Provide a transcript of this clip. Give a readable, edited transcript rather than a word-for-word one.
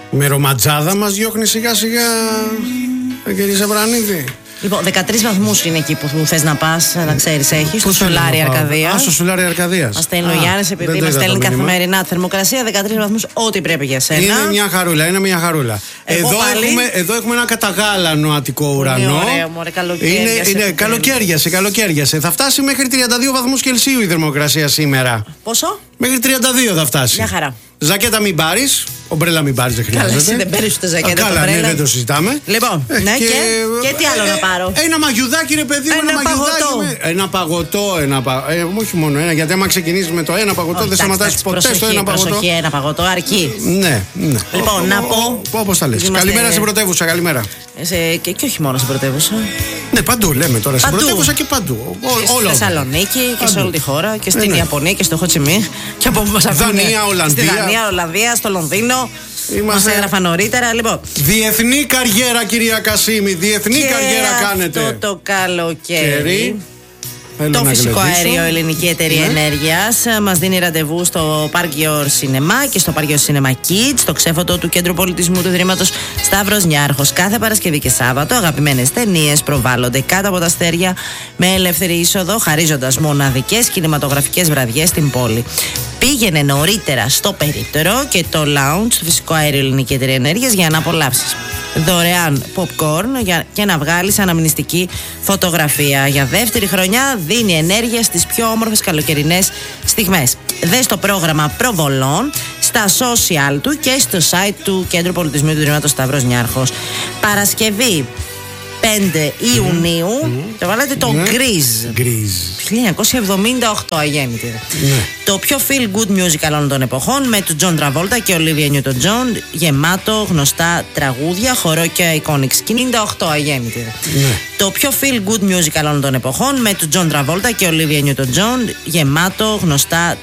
Με ρομαντζάδα μας διώχνει σιγά σιγά, κύριε Ζεμπρανίδη. Λοιπόν, 13 βαθμούς είναι εκεί που θες να πας, να ξέρεις, έχεις. Στο Σουλάρι Αρκαδίας. Α, στο Σουλάρι Αρκαδίας. Μας στέλνει ο Γιάννης, επειδή μας στέλνει καθημερινά θερμοκρασία. 13 βαθμούς, ό,τι πρέπει για σένα. Είναι μια χαρούλα, είναι μια χαρούλα. Εδώ έχουμε ένα καταγάλανο Αττικό ουρανό. Ωραίο, μωρέ, καλοκαίριασε. Είναι καλοκαίριασε. Θα φτάσει μέχρι 32 βαθμούς Κελσίου η θερμοκρασία σήμερα. Πόσο? Μέχρι 32 θα φτάσει. Μια χαρά. Ζακέτα μην πάρεις, ομπρέλα μην πάρεις, δεν χρειάζεται. Καλά, εσύ δεν παίρνεις ούτε ζακέτα. Καλά, ναι, δεν το συζητάμε. Λοιπόν, ναι, και τι άλλο να πάρω? Ένα μαγιουδάκι, ρε παιδί μου, ένα παγωτό. Όχι μόνο ένα, γιατί άμα ξεκινήσεις με το ένα παγωτό, δεν σταματάς ποτέ στο ένα παγωτό. Προσοχή, ένα παγωτό, αρκεί. Ναι. Λοιπόν, να πω. Όπως τα λες. Καλημέρα στην πρωτεύουσα, καλημέρα. Και όχι μόνο στην πρωτεύουσα. Ναι, παντού λέμε τώρα. Στην πρωτεύουσα και παντού. Στη Θεσσαλονίκη και σε όλη τη χώρα και στην Ιαπωνία και στο Χοτσιμίχ. Και από όπου μας ακούνε. Στη Δανία, Ολλανδία, στο Λονδίνο. Μας έγραφα νωρίτερα, λοιπόν. Διεθνή καριέρα, κυρία Κασίμη. Διεθνή καριέρα κάνετε. Αυτό το καλοκαίρι. Το φυσικό αέριο Ελληνική Εταιρεία Ενέργειας μας δίνει ραντεβού στο Park Your Cinema και στο Park Your Cinema Kids, στο ξέφωτο του Κέντρου Πολιτισμού του Ιδρύματος Σταύρος Νιάρχος. Κάθε Παρασκευή και Σάββατο αγαπημένες ταινίες προβάλλονται κάτω από τα αστέρια με ελεύθερη είσοδο, χαρίζοντας μοναδικές κινηματογραφικές βραδιές στην πόλη. Πήγαινε νωρίτερα στο περίπτερο και το lounge του φυσικό αέριο Ελληνική Εταιρεία Ενέργειας για να απολαύσεις δωρεάν popcorn και να βγάλεις αναμνηστική φωτογραφία. Για δεύτερη χρονιά δίνει ενέργεια στις πιο όμορφες καλοκαιρινές στιγμές. Δες το πρόγραμμα προβολών στα social του και στο site του Κέντρου Πολιτισμού του Ιδρύματος Σταύρος Νιάρχος. Παρασκευή 5 Ιουνίου το βάλετε το Grease 1978 αγέννητη. Το πιο feel good musical όλων των εποχών με του John Travolta και Olivia Newton-John, γεμάτο γνωστά τραγούδια, χορό και iconic skin. 98 αγέννητη. Το πιο feel good musical όλων των εποχών με του John Travolta και Olivia Newton-John, γεμάτο γνωστά